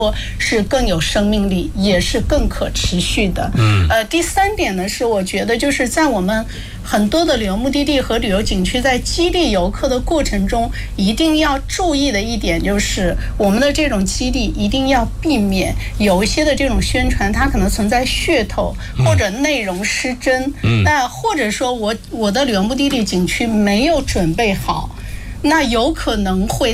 是更有生命力，也是更可持续的。第三点呢，是我觉得就是在我们很多的旅游目的地和旅游景区在激励游客的过程中，一定要注意的一点就是，我们的这种激励一定要避免有一些的这种宣传，它可能存在噱头或者内容失真。那或者说我的旅游目的地景区没有准备好，那有可能会